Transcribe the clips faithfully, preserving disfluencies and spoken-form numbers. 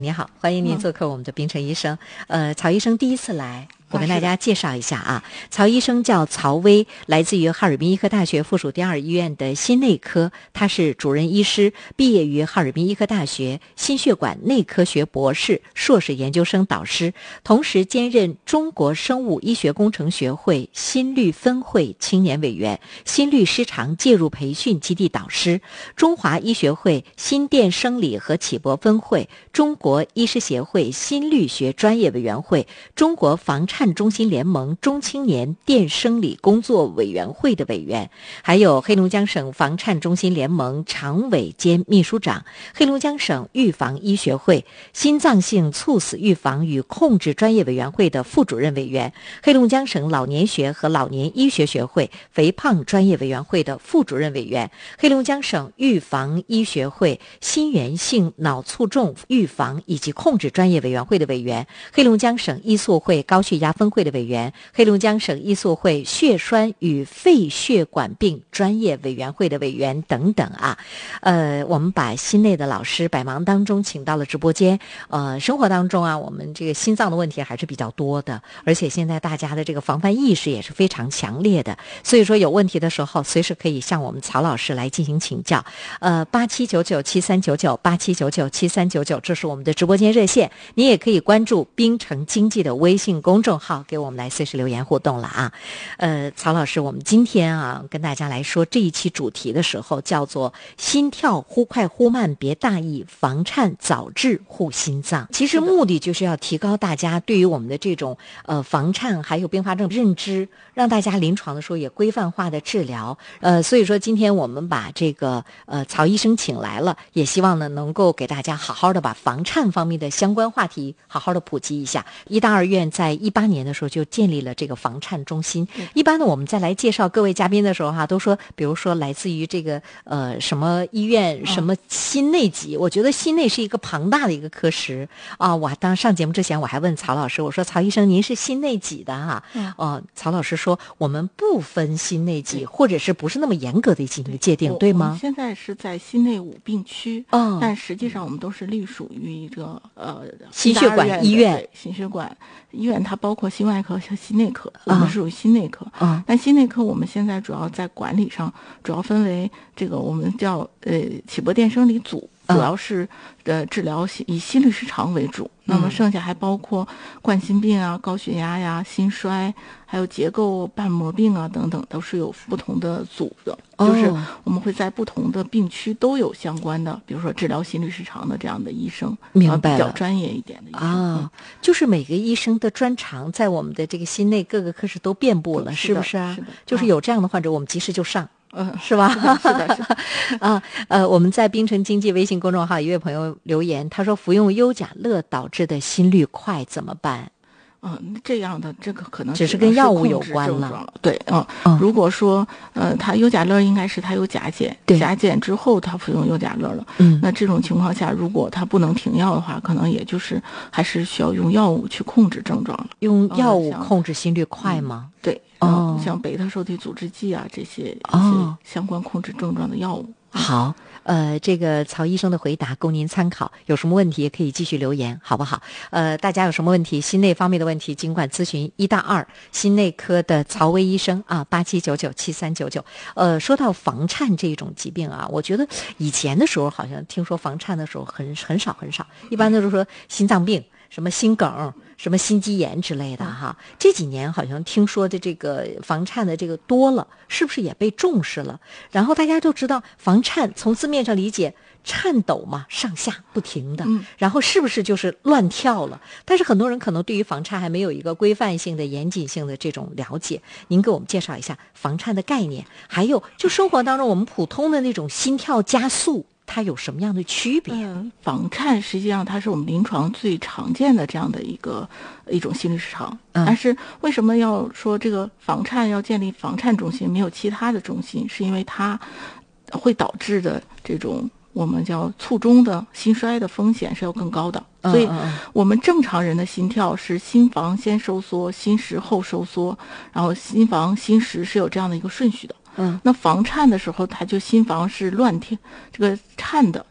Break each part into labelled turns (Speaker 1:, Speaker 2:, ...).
Speaker 1: 你好，欢迎您做客我们的冰城医生。嗯、呃，曹医生第一次来，我跟大家介绍一下啊。曹医生叫曹薇，来自于哈尔滨医科大学附属第二医院的心内科，他是主任医师，毕业于哈尔滨医科大学心血管内科学博士、硕士研究生导师，同时兼任中国生物医学工程学会心律分会青年委员、心律失常介入培训基地导师，中华医学会心电生理和起搏分会、中国医师协会心律学专业委员会、中国房颤中心联盟中青年电生理工作委员会的委员，还有黑龙江省房颤中心联盟常委兼秘书长，黑龙江省预防医学会心脏性猝死预防与控制专业委员会的副主任委员，黑龙江省老年学和老年医学学会肥胖专业委员会的副主任委员，黑龙江省预防医学会心源性脑卒中预防以及控制专业委员会的委员，黑龙江省医速会高血压分会的委员，黑龙江省医速会血栓与肺血管病专业委员会的委员等等啊。呃，我们把心内的老师百忙当中请到了直播间。呃，生活当中啊，我们这个心脏的问题还是比较多的，而且现在大家的这个防范意识也是非常强烈的，所以说有问题的时候，随时可以向我们曹老师来进行请教。呃，八七九九七三九九八七九九七三九九，这是我们的直播间热线，你也可以关注冰城经济的微信公众号，给我们来随时留言互动了啊。呃，曹老师，我们今天啊跟大家来说这一期主题的时候，叫做心跳忽快忽慢别大意，房颤早治护心脏。其实目的就是要提高大家对于我们的这种呃房颤还有并发症认知，让大家临床的时候也规范化的治疗。呃，所以说今天我们把这个呃曹医生请来了，也希望呢能够给大家好好的把房颤方面的相关话题好好的普及一下。医大二院在一八年的时候就建立了这个房颤中心。一般呢我们再来介绍各位嘉宾的时候哈、啊，都说比如说来自于这个呃什么医院什么心内疾，我觉得心内是一个庞大的一个科室啊。我当上节目之前我还问曹老师，我说曹医生您是心内疾的哈、啊？哦、呃，曹老师说我们不分心内疾，或者是不是那么严格的进行界定，对吗？
Speaker 2: 我们现在是在心内五病区，
Speaker 1: 哦，
Speaker 2: 但实际上我们都是隶属于一个呃
Speaker 1: 心血管医院，
Speaker 2: 心血管医院它包括心外科和心内科，我们是属于心内科。
Speaker 1: 啊，
Speaker 2: 但心内科我们现在主要在管理上，主要分为这个我们叫呃起搏电生理组。主要是呃治疗以心律失常为主，那么剩下还包括冠心病啊、高血压呀、心衰，还有结构瓣膜病啊等等，都是有不同的组的。
Speaker 1: 哦、
Speaker 2: 就是我们会在不同的病区都有相关的，比如说治疗心律失常的这样的医生，
Speaker 1: 明白了，
Speaker 2: 比较专业一点的医生
Speaker 1: 啊、嗯，就是每个医生的专长在我们的这个心内各个科室都遍布了，是不是啊？
Speaker 2: 是的，
Speaker 1: 就是有这样的患者，我们及时就上。
Speaker 2: 嗯，
Speaker 1: 是吧？
Speaker 2: 是的，是的。
Speaker 1: 啊，呃，我们在冰城经济微信公众号一位朋友留言，他说服用优甲乐导致的心率快怎么办？
Speaker 2: 嗯，这样的这个可能
Speaker 1: 只是跟药物有关
Speaker 2: 了。对，嗯，嗯如果说呃，他优甲乐应该是他有甲减，甲减之后他服用优甲乐了。
Speaker 1: 嗯，
Speaker 2: 那这种情况下，如果他不能停药的话，可能也就是还是需要用药物去控制症状了。
Speaker 1: 用药物控制心率快吗？
Speaker 2: 嗯、对。哦，像贝塔受体阻滞剂啊，这些一些相关控制症状的药物。
Speaker 1: 好，呃，这个曹医生的回答供您参考，有什么问题也可以继续留言，好不好？呃，大家有什么问题，心内方面的问题，尽管咨询医大二心内科的曹薇医生啊，八七九九七三九九。呃，说到房颤这种疾病啊，我觉得以前的时候好像听说房颤的时候很很少很少，一般都是说心脏病。什么心梗、什么心肌炎之类的哈，这几年好像听说的这个房颤的这个多了，是不是也被重视了？然后大家都知道房颤从字面上理解颤抖嘛，上下不停的，然后是不是就是乱跳了？但是很多人可能对于房颤还没有一个规范性的、严谨性的这种了解，您给我们介绍一下房颤的概念，还有就生活当中我们普通的那种心跳加速。它有什么样的区别？
Speaker 2: 嗯，房颤实际上它是我们临床最常见的这样的一个一种心律失常。嗯，但是为什么要说这个房颤要建立房颤中心，没有其他的中心？是因为它会导致的这种我们叫卒中的心衰的风险是要更高的。所以我们正常人的心跳是心房先收缩，心室后收缩，然后心房心室是有这样的一个顺序的。嗯，那房颤的时候，它就心房是乱跳，这个颤的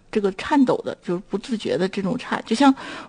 Speaker 2: 这个颤抖的，就是不自觉的这种颤，就像